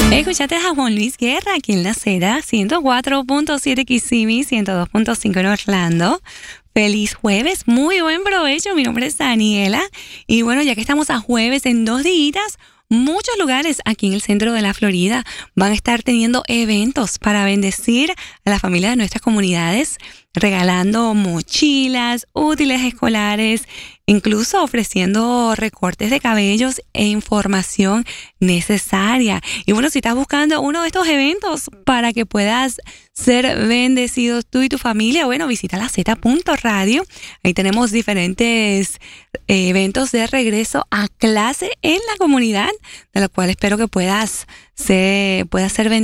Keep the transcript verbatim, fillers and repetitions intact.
Escuchaste a Juan Luis Guerra aquí en La Seda, ciento cuatro punto siete Kissimmee, ciento dos punto cinco en Orlando. Feliz jueves, muy buen provecho. Mi nombre es Daniela. Y bueno, ya que estamos a jueves, en dos días, muchos lugares aquí en el centro de la Florida van a estar teniendo eventos para bendecir a la familia de nuestras comunidades, regalando mochilas, útiles escolares, incluso ofreciendo recortes de cabellos e información necesaria. Y bueno, si estás buscando uno de estos eventos para que puedas ser bendecido tú y tu familia, bueno, visita la Z punto radio. Ahí tenemos diferentes eh, eventos de regreso a clase en la comunidad, de lo cual espero que puedas ser, puedas ser bendecido.